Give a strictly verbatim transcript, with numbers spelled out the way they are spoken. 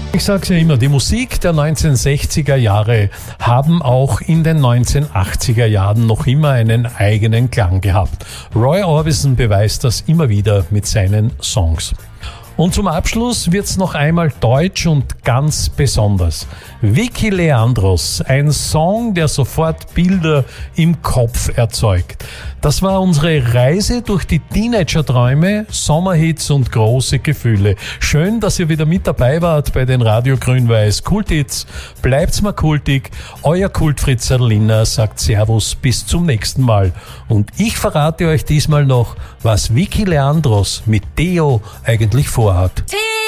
Ich sage es ja immer, die Musik der neunzehnhundertsechziger Jahre haben auch in den neunzehnhundertachtziger Jahren noch immer einen eigenen Klang gehabt. Roy Orbison beweist das immer wieder mit seinen Songs. Und zum Abschluss wird's noch einmal deutsch und ganz besonders. Vicky Leandros, ein Song, der sofort Bilder im Kopf erzeugt. Das war unsere Reise durch die Teenager-Träume, Sommerhits und große Gefühle. Schön, dass ihr wieder mit dabei wart bei den Radio Grün-Weiß Kulthits. Bleibt's mal kultig. Euer Kultfritz Adelina sagt Servus, bis zum nächsten Mal. Und ich verrate euch diesmal noch, was Vicky Leandros mit Deo eigentlich vorhat.